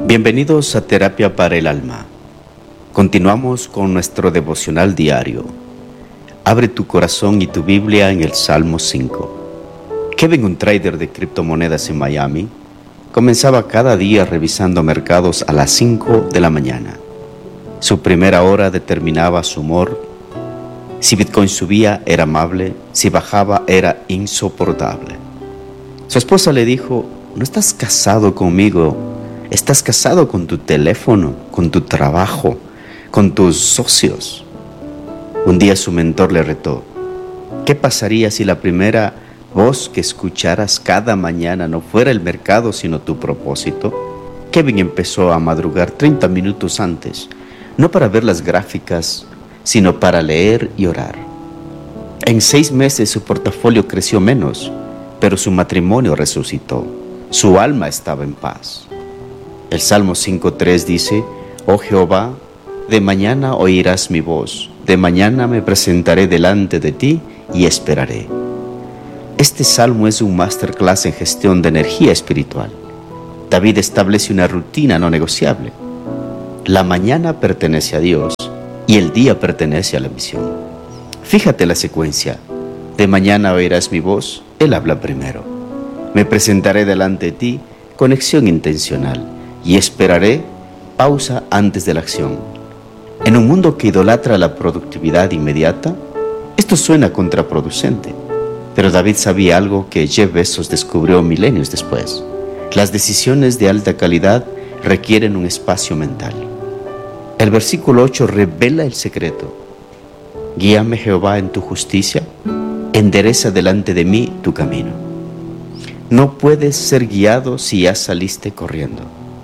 Bienvenidos a Terapia para el Alma. Continuamos con nuestro devocional diario. Abre tu corazón y tu Biblia en el Salmo 5. Kevin, un trader de criptomonedas en Miami, comenzaba cada día revisando mercados a las 5 de la mañana. Su primera hora determinaba su humor. Si Bitcoin subía, era amable; si bajaba, era insoportable. Su esposa le dijo: "No estás casado conmigo, estás casado con tu teléfono, con tu trabajo, con tus socios". Un día su mentor le retó: "¿Qué pasaría si la primera voz que escucharas cada mañana no fuera el mercado, sino tu propósito?". Kevin empezó a madrugar 30 minutos antes, no para ver las gráficas, sino para leer y orar. En 6 meses su portafolio creció menos, pero su matrimonio resucitó. Su alma estaba en paz. El Salmo 5:3 dice: "Oh Jehová, de mañana oirás mi voz, de mañana me presentaré delante de ti y esperaré". Este salmo es un masterclass en gestión de energía espiritual. David establece una rutina no negociable. La mañana pertenece a Dios y el día pertenece a la misión. Fíjate la secuencia: de mañana oirás mi voz, Él habla primero. Me presentaré delante de ti, conexión intencional. Y esperaré, pausa antes de la acción. En un mundo que idolatra la productividad inmediata, esto suena contraproducente. Pero David sabía algo que Jeff Bezos descubrió milenios después: las decisiones de alta calidad requieren un espacio mental. El versículo 8 revela el secreto: "Guíame, Jehová, en tu justicia, endereza delante de mí tu camino". No puedes ser guiado si ya saliste corriendo.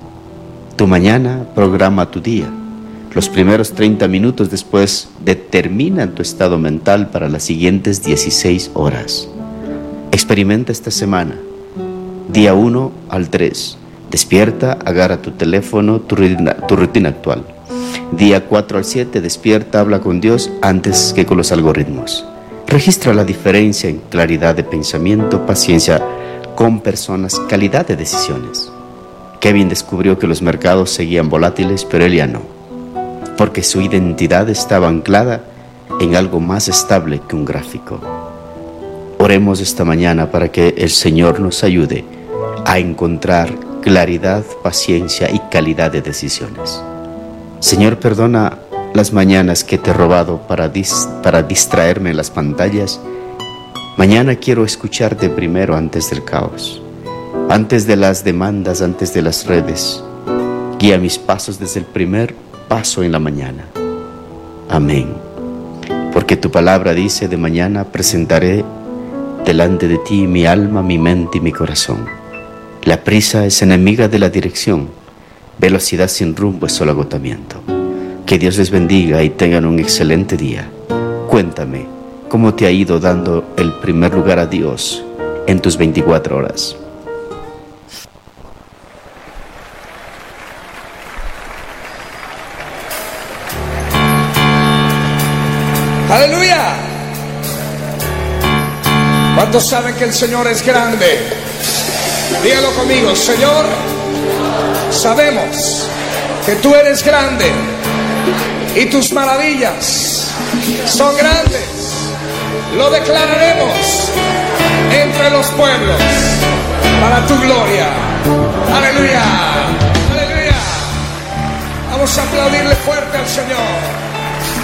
Tu mañana programa tu día. Los primeros 30 minutos después determinan tu estado mental para las siguientes 16 horas. Experimenta esta semana. Día 1 al 3. Despierta, agarra tu teléfono, tu rutina actual. Día 4 al 7. Despierta, habla con Dios antes que con los algoritmos. Registra la diferencia en claridad de pensamiento, paciencia con personas, calidad de decisiones. Kevin descubrió que los mercados seguían volátiles, pero él ya no, porque su identidad estaba anclada en algo más estable que un gráfico. Oremos esta mañana para que el Señor nos ayude a encontrar claridad, paciencia y calidad de decisiones. Señor, perdona las mañanas que te he robado para distraerme en las pantallas. Mañana quiero escucharte primero antes del caos, antes de las demandas, antes de las redes. Guía mis pasos desde el primer paso en la mañana. Amén. Porque tu palabra dice: "De mañana presentaré delante de ti mi alma, mi mente y mi corazón". La prisa es enemiga de la dirección. Velocidad sin rumbo es solo agotamiento. Que Dios les bendiga y tengan un excelente día. Cuéntame cómo te ha ido dando el primer lugar a Dios en tus 24 horas. ¡Aleluya! ¿Cuántos saben que el Señor es grande? Dígalo conmigo: Señor, sabemos que tú eres grande y tus maravillas son grandes. Lo declararemos entre los pueblos para tu gloria. ¡Aleluya! ¡Aleluya! Vamos a aplaudirle fuerte al Señor.